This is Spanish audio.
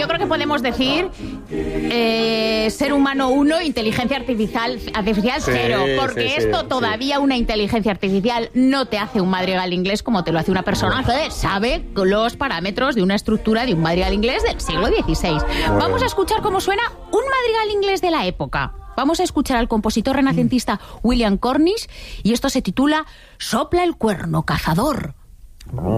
yo creo que podemos decir ser humano 1, inteligencia artificial 0, porque esto todavía una inteligencia artificial no te hace un madrigal inglés como te lo hace una persona que sabe los parámetros de una estructura de un madrigal inglés del siglo XVI. Vamos a escuchar cómo suena un madrigal inglés de la época. Vamos a escuchar al compositor renacentista William Cornish y esto se titula Sopla el cuerno cazador.